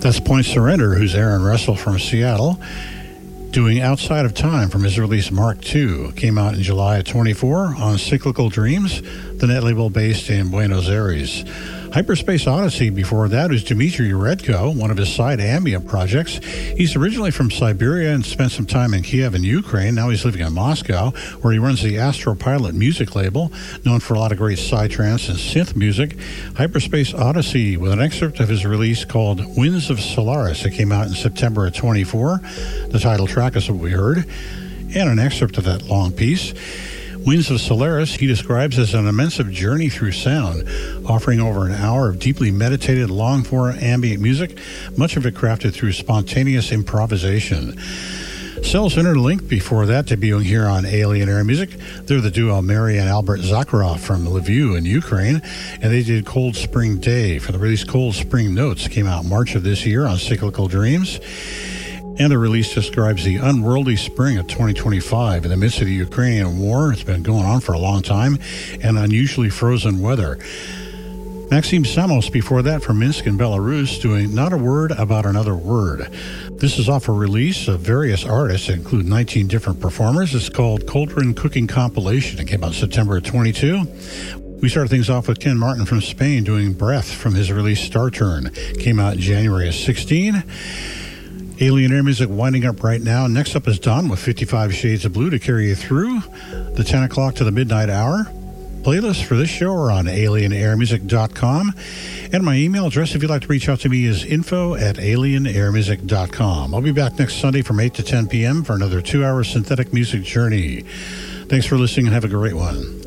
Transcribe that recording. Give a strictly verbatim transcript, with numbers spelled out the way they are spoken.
That's Point Surrender, who's Aaron Russell from Seattle, doing Outside of Time from his release Mark two. Came out in July of twenty-four on Cyclical Dreams, the net label based in Buenos Aires. Hyperspace Odyssey before that is Dmitry Redko, one of his side ambient projects. He's originally from Siberia and spent some time in Kiev and Ukraine. Now he's living in Moscow, where he runs the Astropilot music label, known for a lot of great psytrance and synth music. Hyperspace Odyssey with an excerpt of his release called Winds of Solaris. It came out in September of twenty-four. The title track is what we heard, and an excerpt of that long piece. Winds of Solaris he describes as an immense journey through sound, offering over an hour of deeply meditated, long-form ambient music, much of it crafted through spontaneous improvisation. Cells Interlinked before that, debuting here on Alien Air Music. They're the duo Mary and Albert Zakharov from Lviv in Ukraine, and they did Cold Spring Day for the release Cold Spring Notes. Came out March of this year on Cyclical Dreams. And the release describes the unworldly spring of twenty twenty-five in the midst of the Ukrainian war. It's been going on for a long time, and unusually frozen weather. Maxim Samos before that from Minsk in Belarus, doing Not a Word About Another Word. This is off a release of various artists, include nineteen different performers. It's called Cauldron Cooking Compilation. It came out September of twenty-two. We started things off with Ken Martin from Spain doing Breath from his release Star Turn. Came out in January of sixteen. Alien Air Music winding up right now. Next up is Don with fifty-five Shades of Blue to carry you through the ten o'clock to the midnight hour. Playlists for this show are on alien air music dot com. And my email address, if you'd like to reach out to me, is info at alien air music dot com. I'll be back next Sunday from eight to ten p.m. for another two-hour synthetic music journey. Thanks for listening and have a great one.